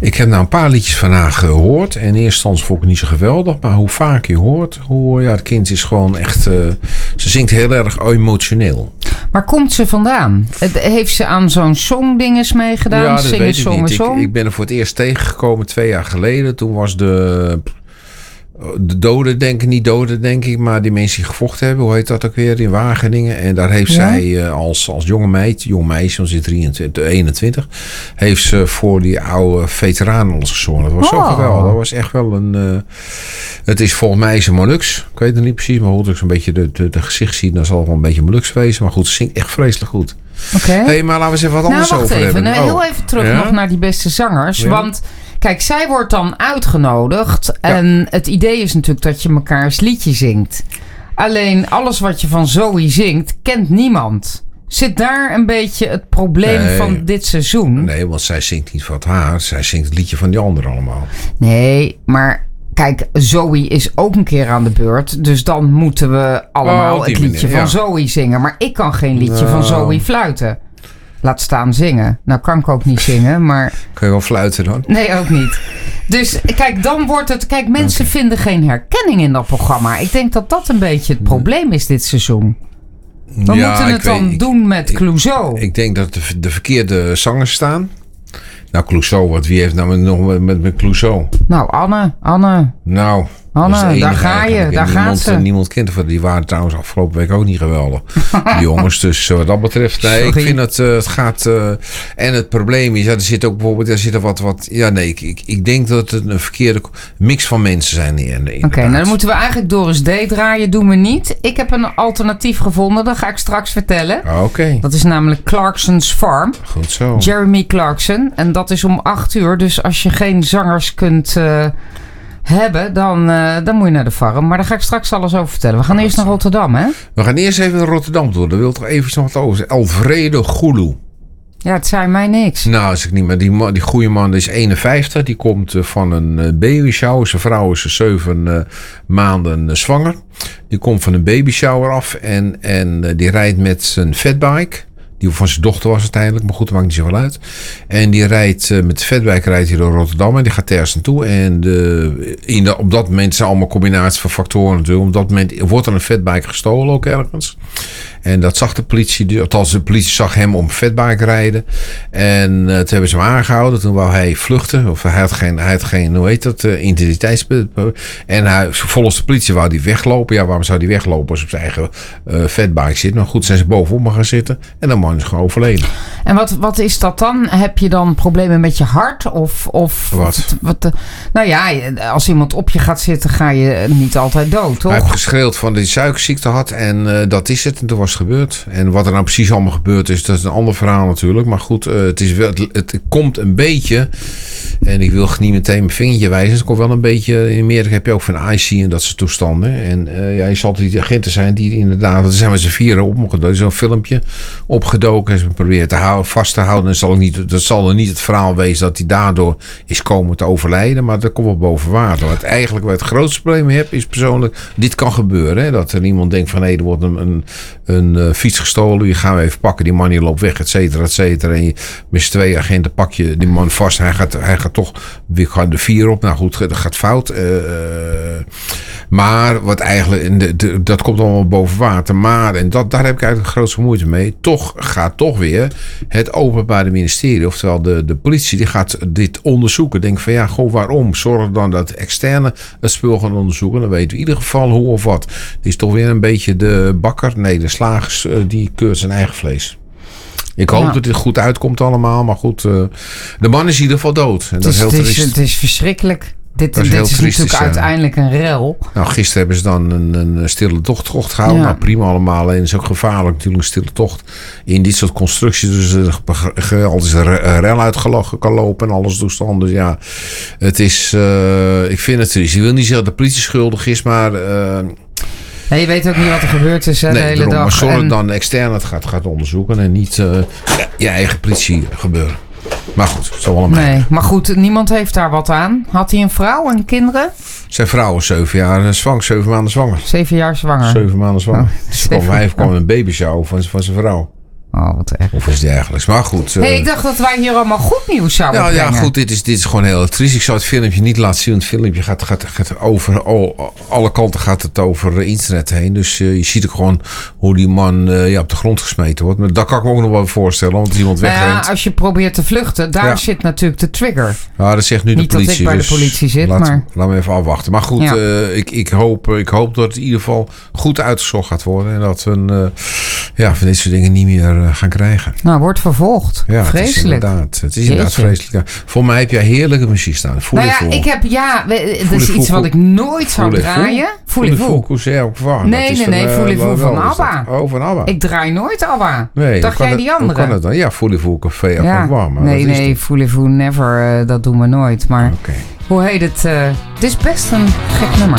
Ik heb nou een paar liedjes van haar gehoord. En in eerste instantie vond ik het niet zo geweldig. Maar hoe vaak je hoort, het kind is gewoon echt... ze zingt heel erg emotioneel. Waar komt ze vandaan? Heeft ze aan zo'n songdinges meegedaan? Ja, dat weet ik niet. Ik ben er voor het eerst tegengekomen 2 jaar geleden. Toen was de doden, denk ik, maar die mensen die gevochten hebben, hoe heet dat ook weer, in Wageningen. En daar heeft zij als jong meisje, ze is 21, heeft ze voor die oude veteranen alles gezongen. Dat was zo geweldig. Dat was echt wel een... het is volgens mij een Molux. Ik weet het niet precies, maar goed, als ik een beetje de gezicht zie, dan zal het wel een beetje Molux wezen. Maar goed, ze zingt echt vreselijk goed. Oké. Hey, maar laten we eens even wat anders over hebben. Heel even terug nog naar die beste zangers. Ja? Want kijk, zij wordt dan uitgenodigd. En het idee is natuurlijk dat je mekaars liedje zingt. Alleen alles wat je van Zoe zingt, kent niemand. Zit daar een beetje het probleem van dit seizoen? Nee, want zij zingt niet van haar. Zij zingt het liedje van die anderen allemaal. Nee, maar... Kijk, Zoe is ook een keer aan de beurt. Dus dan moeten we allemaal het liedje van Zoe zingen. Maar ik kan geen liedje van Zoe fluiten. Laat staan zingen. Nou kan ik ook niet zingen, maar... Kun je wel fluiten dan? Nee, ook niet. Dus kijk, dan wordt het... Kijk, mensen vinden geen herkenning in dat programma. Ik denk dat dat een beetje het probleem is dit seizoen. We moeten het dan doen met Clouseau. Ik denk dat de verkeerde zangers staan. Nou, Clouseau, wie heeft nou nog met Clouseau? Nou, Anne. Nou, Anne, daar ga je. Daar gaat ze. Niemand kent het. Die waren trouwens afgelopen week ook niet geweldig. Die jongens. Dus wat dat betreft. Nee, ik vind het gaat... en het probleem is... er zit ook bijvoorbeeld... Er zitten wat ik denk dat het een verkeerde mix van mensen zijn. Oké, nou dan moeten we eigenlijk Doris D. draaien. Doen we niet. Ik heb een alternatief gevonden. Dat ga ik straks vertellen. Oké. Dat is namelijk Clarkson's Farm. Goed zo. Jeremy Clarkson. En dat is om 8:00. Dus als je geen zangers kunt... hebben, dan moet je naar de farm. Maar daar ga ik straks alles over vertellen. We gaan eerst naar Rotterdam, hè? We gaan eerst even naar Rotterdam toe. Daar wil toch even nog wat over. Alfredo Gulu. Ja, het zei mij niks. Nou, als ik niet meer. Die goede man is 51. Die komt van een baby shower. Zijn vrouw is 7 maanden zwanger. Die komt van een baby shower af. En die rijdt met zijn fatbike. Die van zijn dochter was uiteindelijk. Maar goed, dat maakt niet zoveel uit. En die rijdt met de fatbike rijdt hij door Rotterdam. En die gaat ergens naartoe. En op dat moment zijn allemaal combinaties van factoren natuurlijk. Op dat moment wordt er een fatbike gestolen ook ergens. En dat zag de politie. Althans, de politie zag hem op een fatbike rijden. En toen hebben ze hem aangehouden. Toen wou hij vluchten. Of hij had geen hoe heet dat, identiteitsbewijs. En volgens de politie wou hij weglopen. Ja, waarom zou hij weglopen als hij op zijn eigen fatbike zit? Maar goed, zijn ze bovenop me gaan zitten. En dan man is gewoon overleden. En wat is dat dan? Heb je dan problemen met je hart? Of wat? Nou ja, als iemand op je gaat zitten, ga je niet altijd dood, toch? Hij heeft geschreeuwd van dat hij suikerziekte had. En dat is het. En toen was het gebeurd. En wat er nou precies allemaal gebeurd is, dat is een ander verhaal natuurlijk. Maar goed, het komt een beetje... En ik wil niet meteen mijn vingertje wijzen. Het komt wel een beetje... In Amerika heb je ook van IC en dat soort toestanden. En je zal die agenten zijn die inderdaad... Er zijn met z'n 4 opgedoken. Er is een filmpje opgedoken. En ze proberen vast te houden. Dat zal er niet het verhaal wezen dat hij daardoor is komen te overlijden. Maar dat komt wel boven water. Wat eigenlijk het grootste probleem heb is persoonlijk... Dit kan gebeuren. Hè? Dat er iemand denkt van... er wordt een fiets gestolen. Die gaan we even pakken. Die man die loopt weg, et cetera, et cetera. En met z'n 2 agenten pak je die man vast. Hij gaat toch weer de 4 op. Nou goed, dat gaat fout. Maar wat eigenlijk... Dat komt allemaal boven water. Maar, en daar heb ik eigenlijk de grootste moeite mee. Gaat toch weer het Openbaar Ministerie, oftewel de politie, die gaat dit onderzoeken. Denk van waarom? Zorg dan dat externe het spul gaan onderzoeken. Dan weten we in ieder geval hoe of wat. Het is toch weer een beetje de bakker. Nee, de slagers die keurt zijn eigen vlees. Ik hoop dat dit goed uitkomt allemaal. Maar goed, de man is in ieder geval dood. En dat is heel triest. Het is verschrikkelijk. Dit is natuurlijk uiteindelijk een rel. Nou, gisteren hebben ze dan een stille tocht gehouden. Ja. Nou, prima allemaal. En het is ook gevaarlijk natuurlijk, een stille tocht. In dit soort constructies. Dus er altijd een rel uitgelachen kan lopen en alles toestand. Dus ja, het is... ik vind het triest. Ik wil niet zeggen dat de politie schuldig is, maar... je weet ook niet wat er gebeurd is de hele dag. Maar zorg dan extern het gaat onderzoeken en niet je eigen politie gebeuren. Maar goed, het zal wel een Nee, maar goed, niemand heeft daar wat aan. Had hij een vrouw en kinderen? Zijn vrouw is 7 maanden zwanger. 7 jaar zwanger. 7 maanden zwanger. Hij kwam een babyshow van zijn vrouw. Oh, wat erg. Of iets dergelijks. Maar goed. Ik dacht dat wij hier allemaal goed nieuws zouden brengen. Ja, goed. Dit is gewoon heel triest. Ik zou het filmpje niet laten zien. Want het filmpje gaat over alle kanten gaat het over internet heen. Dus je ziet ook gewoon hoe die man op de grond gesmeten wordt. Maar dat kan ik me ook nog wel voorstellen. Want als iemand wegrent. Als je probeert te vluchten, daar zit natuurlijk de trigger. Ja, dat zegt nu niet de politie. Niet dat ik bij de politie zit, maar... Laat me even afwachten. Maar goed, ik hoop dat het in ieder geval goed uitgezocht gaat worden. En dat we van dit soort dingen niet meer gaan krijgen. Nou, wordt vervolgd. Ja, vreselijk. Het is inderdaad vreselijk. Voor mij heb jij heerlijke muziek staan. Dat is iets wat ik nooit zou draaien. Voulez-vous coucher au revoir. Nee, Voulez-vous van ABBA. Oh, van ABBA. Ik draai nooit ABBA. Nee, dacht jij die andere? Hoe kan het dan? Ja, Voulez-vous café au revoir. Nee, Voulez-vous never. Dat doen we nooit. Maar hoe heet het? Het is best een gek nummer.